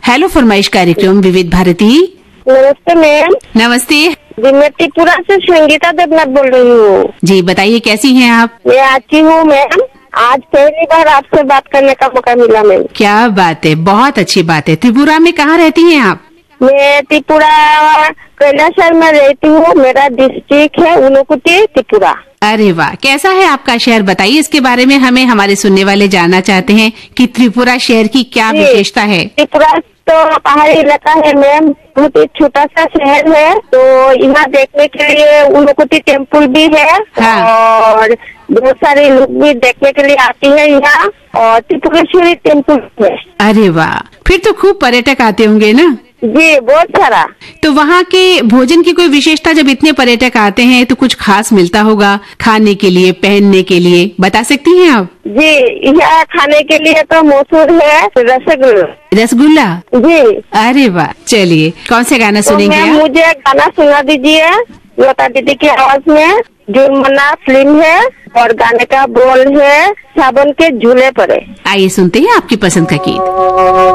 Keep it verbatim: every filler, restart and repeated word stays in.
Hello फरमाइश कार्यक्रम विविध भारती। नमस्ते मैम। नमस्ते जी, मैं त्रिपुरा से संगीता देवनाथ बोल रही हूँ। जी, बताइए कैसी हैं आप? मैं अच्छी हूँ मैम। आज पहली बार आपसे बात करने का मौका मिला मैम। क्या बात है, बहुत अच्छी बात है। त्रिपुरा में कहाँ रहती हैं आप? मैं त्रिपुरा कैलाशहर में रहती हूँ। मेरा डिस्ट्रिक्ट है ऊनकोटी, त्रिपुरा। अरे वाह, कैसा है आपका शहर? बताइए इसके बारे में, हमें हमारे सुनने वाले जानना चाहते हैं कि त्रिपुरा शहर की क्या विशेषता है। त्रिपुरा तो पहाड़ी इलाका है मैम, बहुत ही छोटा सा शहर है। तो यहाँ देखने के लिए ऊनकोटी टेम्पल भी है। हाँ। और बहुत सारे लोग भी देखने के लिए आते हैं यहाँ, और त्रिपुरेश्वरी टेम्पल है। अरे वाह, फिर तो खूब पर्यटक आते होंगे ना? जी, बहुत सारा। तो वहाँ के भोजन की कोई विशेषता? जब इतने पर्यटक आते हैं तो कुछ खास मिलता होगा खाने के लिए, पहनने के लिए, बता सकती हैं आप? जी, यहाँ खाने के लिए तो मशहूर है रसगुल्ला। रसगुल्ला? जी। अरे वाह, चलिए कौन सा गाना तो सुनेंगे आप? मुझे गाना सुना दीजिए लता दीदी की आवाज में। जुर्मना फिल्म है और गाने का बोल है सावन के झूले पड़े। आइए सुनते हैं आपकी पसंद का गीत।